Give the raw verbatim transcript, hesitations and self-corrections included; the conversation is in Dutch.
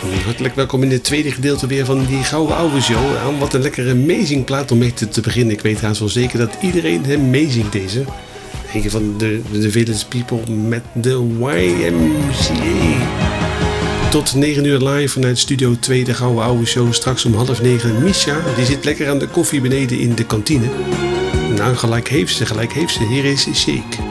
Hartelijk welkom in het tweede gedeelte weer van die Gouden Ouwe Show. En wat een lekkere amazing plaat om mee te, te beginnen. Ik weet haast wel zeker dat iedereen amazing deze. Een van de, de Village People met de Y M C A. Tot negen uur live vanuit Studio twee, de Gouden Ouwe Show. Straks om half negen Misha, die zit lekker aan de koffie beneden in de kantine. Nou, gelijk heeft ze, gelijk heeft ze. Hier is Shake.